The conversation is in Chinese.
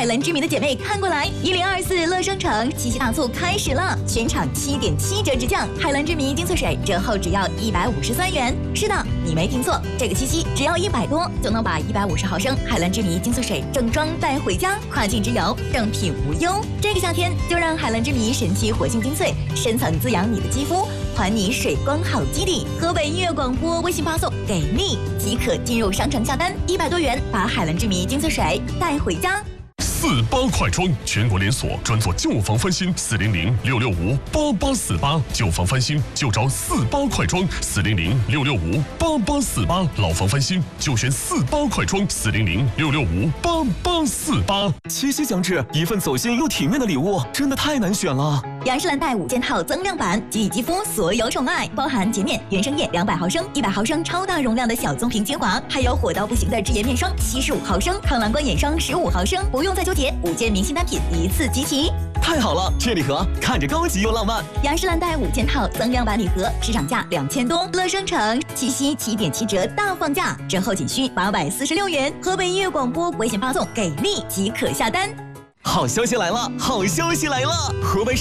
海蓝之谜的姐妹看过来，1024乐商城七夕大促开始了，全场7.7折直降，海蓝之谜精粹水折后只要153元。是的，你没听错，这个七夕只要100多就能把150毫升海蓝之谜精粹水正装带回家，跨境之游正品无忧。这个夏天就让海蓝之谜神奇活性精粹深层滋养你的肌肤，还你水光好基底。河北音乐广播微信发送给力即可进入商城下单，100多元把海蓝之谜精粹水带回家。 48快装全国连锁，专做旧房翻新，400-665-8848，旧房翻新就找48快装，400-665-8848，老房翻新就选48快装，400-665-8848。 七夕将至，一份走心又体面的礼物真的太难选了。 雅诗兰黛5件套增量版，给予肌肤所有宠爱，包含洁面、原生液200毫升、100毫升超大容量的小棕瓶精华，还有火到不行的智颜面霜75毫升、抗蓝光眼霜15毫升，不用再纠结，5件明星单品一次集齐。 太好了，这礼盒看着高级又浪漫。 雅诗兰黛5件套增量版礼盒，市场价2000多，乐商城七夕7.7折大放价，折后仅需846元。河北音乐广播微信发送给力即可下单。 好消息来了，好消息来了！河北省